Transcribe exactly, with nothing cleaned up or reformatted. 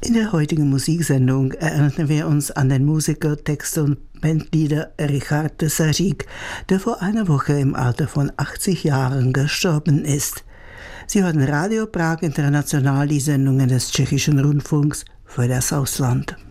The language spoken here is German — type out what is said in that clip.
In der heutigen Musiksendung erinnern wir uns an den Musiker, Texter und Bandleader Richard de Sarrigue, der vor einer Woche im Alter von achtzig Jahren gestorben ist. Sie hören Radio Prag International, die Sendungen des tschechischen Rundfunks für das Ausland.